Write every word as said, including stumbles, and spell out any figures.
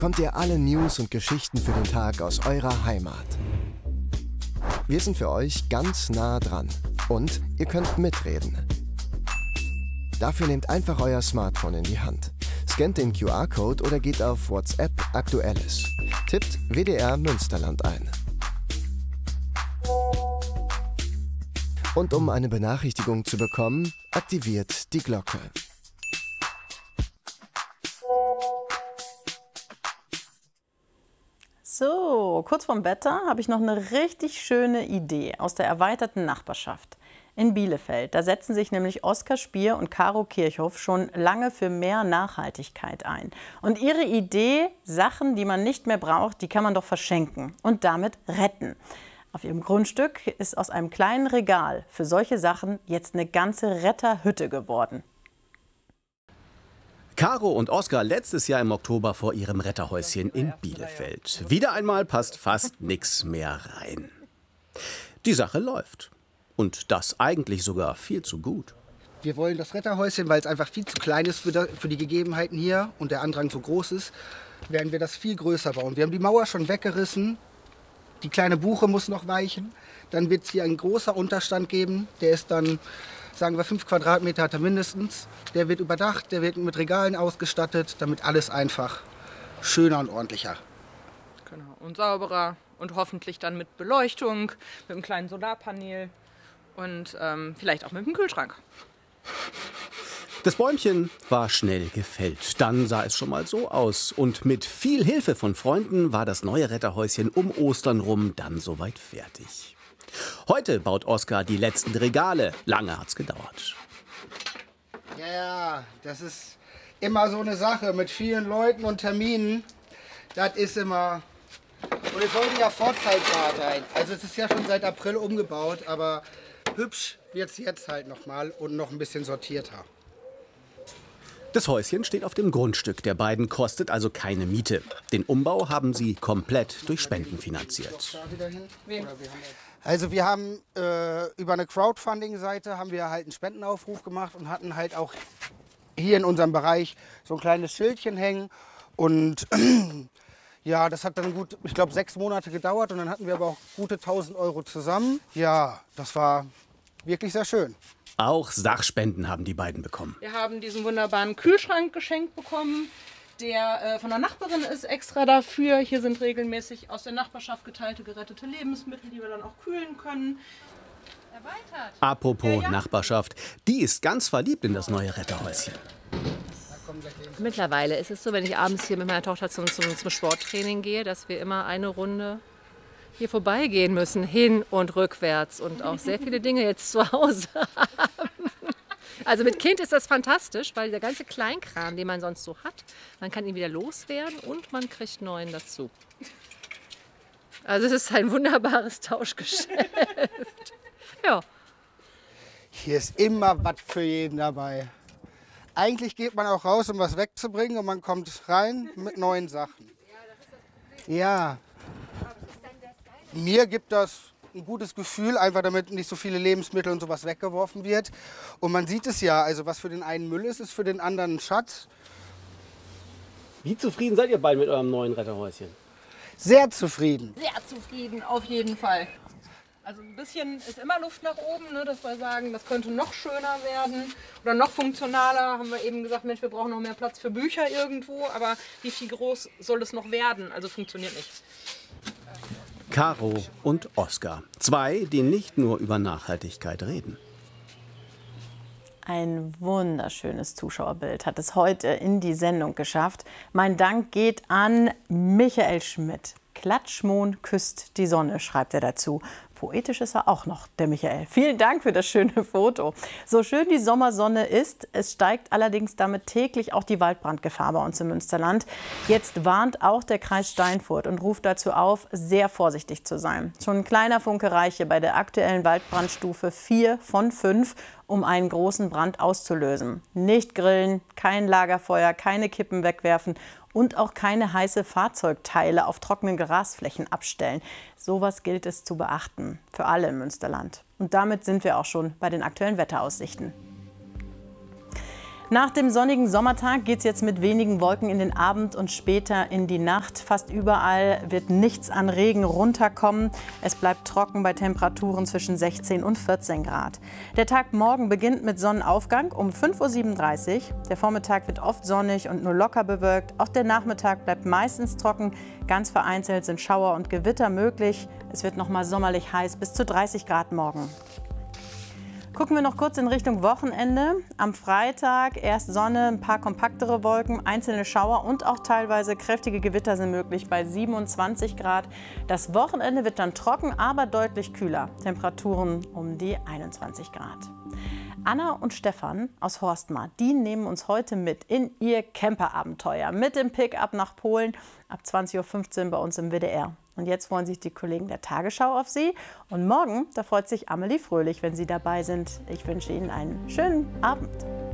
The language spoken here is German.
bekommt ihr alle News und Geschichten für den Tag aus eurer Heimat. Wir sind für euch ganz nah dran und ihr könnt mitreden. Dafür nehmt einfach euer Smartphone in die Hand, scannt den Q R-Code oder geht auf WhatsApp Aktuelles. Tippt W D R Münsterland ein. Und um eine Benachrichtigung zu bekommen, aktiviert die Glocke. So, kurz vorm Wetter habe ich noch eine richtig schöne Idee aus der erweiterten Nachbarschaft. In Bielefeld, da setzen sich nämlich Oskar Spier und Caro Kirchhoff schon lange für mehr Nachhaltigkeit ein. Und ihre Idee, Sachen, die man nicht mehr braucht, die kann man doch verschenken und damit retten. Auf ihrem Grundstück ist aus einem kleinen Regal für solche Sachen jetzt eine ganze Retterhütte geworden. Caro und Oskar letztes Jahr im Oktober vor ihrem Retterhäuschen in Bielefeld. Wieder einmal passt fast nichts mehr rein. Die Sache läuft. Und das eigentlich sogar viel zu gut. Wir wollen das Retterhäuschen, weil es einfach viel zu klein ist für, für die Gegebenheiten hier und der Andrang so groß ist, werden wir das viel größer bauen. Wir haben die Mauer schon weggerissen, die kleine Buche muss noch weichen. Dann wird es hier ein großer Unterstand geben, der ist dann, sagen wir, fünf Quadratmeter hat er mindestens. Der wird überdacht, der wird mit Regalen ausgestattet, damit alles einfach schöner und ordentlicher. Genau, und sauberer und hoffentlich dann mit Beleuchtung, mit einem kleinen Solarpanel. Und ähm, vielleicht auch mit dem Kühlschrank. Das Bäumchen war schnell gefällt. Dann sah es schon mal so aus. Und mit viel Hilfe von Freunden war das neue Retterhäuschen um Ostern rum dann soweit fertig. Heute baut Oskar die letzten Regale. Lange hat's gedauert. Ja, ja, das ist immer so eine Sache mit vielen Leuten und Terminen. Das ist immer... Und es sollte ja vorzeitbar sein. Also es ist ja schon seit April umgebaut, aber... Hübsch wird es jetzt halt nochmal und noch ein bisschen sortierter. Das Häuschen steht auf dem Grundstück der beiden, kostet also keine Miete. Den Umbau haben sie komplett durch Spenden finanziert. Also wir haben äh, über eine Crowdfunding-Seite haben wir halt einen Spendenaufruf gemacht und hatten halt auch hier in unserem Bereich so ein kleines Schildchen hängen. Und ja, das hat dann gut, ich glaube, sechs Monate gedauert und dann hatten wir aber auch gute tausend Euro zusammen. Ja, das war wirklich sehr schön. Auch Sachspenden haben die beiden bekommen. Wir haben diesen wunderbaren Kühlschrank geschenkt bekommen, der äh, von der Nachbarin ist extra dafür. Hier sind regelmäßig aus der Nachbarschaft geteilte, gerettete Lebensmittel, die wir dann auch kühlen können. Erweitert. Apropos ja, ja. Nachbarschaft, die ist ganz verliebt in das neue Retterhäuschen. Mittlerweile ist es so, wenn ich abends hier mit meiner Tochter zum, zum, zum Sporttraining gehe, dass wir immer eine Runde hier vorbeigehen müssen, hin und rückwärts und auch sehr viele Dinge jetzt zu Hause haben. Also mit Kind ist das fantastisch, weil der ganze Kleinkram, den man sonst so hat, man kann ihn wieder loswerden und man kriegt neuen dazu. Also es ist ein wunderbares Tauschgeschäft. Ja. Hier ist immer was für jeden dabei. Eigentlich geht man auch raus, um was wegzubringen und man kommt rein mit neuen Sachen. Ja, mir gibt das ein gutes Gefühl, einfach damit nicht so viele Lebensmittel und sowas weggeworfen wird. Und man sieht es ja, also was für den einen Müll ist, ist für den anderen ein Schatz. Wie zufrieden seid ihr beiden mit eurem neuen Retterhäuschen? Sehr zufrieden. Sehr zufrieden, auf jeden Fall. Also ein bisschen ist immer Luft nach oben, ne, dass wir sagen, das könnte noch schöner werden oder noch funktionaler. Haben wir eben gesagt, Mensch, wir brauchen noch mehr Platz für Bücher irgendwo, aber wie viel groß soll es noch werden? Also funktioniert nicht. Caro und Oskar, zwei, die nicht nur über Nachhaltigkeit reden. Ein wunderschönes Zuschauerbild hat es heute in die Sendung geschafft. Mein Dank geht an Michael Schmidt. Klatschmohn küsst die Sonne, schreibt er dazu. Poetisch ist er auch noch, der Michael. Vielen Dank für das schöne Foto. So schön die Sommersonne ist, es steigt allerdings damit täglich auch die Waldbrandgefahr bei uns im Münsterland. Jetzt warnt auch der Kreis Steinfurt und ruft dazu auf, sehr vorsichtig zu sein. Schon ein kleiner Funke reiche bei der aktuellen Waldbrandstufe vier von fünf, um einen großen Brand auszulösen. Nicht grillen, kein Lagerfeuer, keine Kippen wegwerfen und auch keine heiße Fahrzeugteile auf trockenen Grasflächen abstellen. Sowas gilt es zu beachten, für alle im Münsterland. Und damit sind wir auch schon bei den aktuellen Wetteraussichten. Nach dem sonnigen Sommertag geht es jetzt mit wenigen Wolken in den Abend und später in die Nacht. Fast überall wird nichts an Regen runterkommen. Es bleibt trocken bei Temperaturen zwischen sechzehn und vierzehn Grad. Der Tag morgen beginnt mit Sonnenaufgang um fünf Uhr siebenunddreißig. Der Vormittag wird oft sonnig und nur locker bewölkt. Auch der Nachmittag bleibt meistens trocken. Ganz vereinzelt sind Schauer und Gewitter möglich. Es wird noch mal sommerlich heiß, bis zu dreißig Grad morgen. Gucken wir noch kurz in Richtung Wochenende. Am Freitag erst Sonne, ein paar kompaktere Wolken, einzelne Schauer und auch teilweise kräftige Gewitter sind möglich bei siebenundzwanzig Grad. Das Wochenende wird dann trocken, aber deutlich kühler. Temperaturen um die einundzwanzig Grad. Anna und Stefan aus Horstmar, die nehmen uns heute mit in ihr Camperabenteuer mit dem Pickup nach Polen ab zwanzig Uhr fünfzehn bei uns im W D R. Und jetzt freuen sich die Kollegen der Tagesschau auf Sie. Und morgen, da freut sich Amelie Fröhlich, wenn Sie dabei sind. Ich wünsche Ihnen einen schönen Abend.